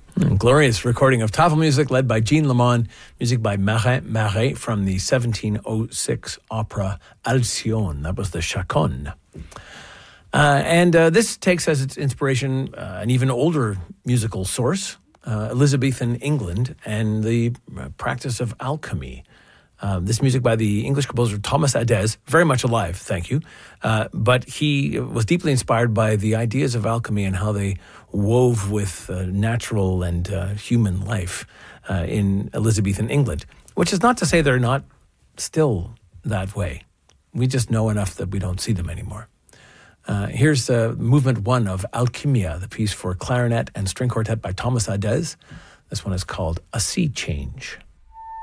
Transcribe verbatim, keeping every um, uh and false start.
Glorious recording of Tafel music led by Jean Lemon, music by Marin Marais from the seventeen oh six opera Alcyone. That was the Chaconne. Uh, and uh, this takes as its inspiration uh, an even older musical source, uh, Elizabethan England, and the uh, practice of alchemy. Uh, this music by the English composer Thomas Adès, very much alive, thank you. Uh, but he was deeply inspired by the ideas of alchemy and how they wove with uh, natural and uh, human life uh, in Elizabethan England, which is not to say they're not still that way. We just know enough that we don't see them anymore. Uh, here's uh, movement one of Alchimia, the piece for clarinet and string quartet by Thomas Adès. This one is called A Sea Change.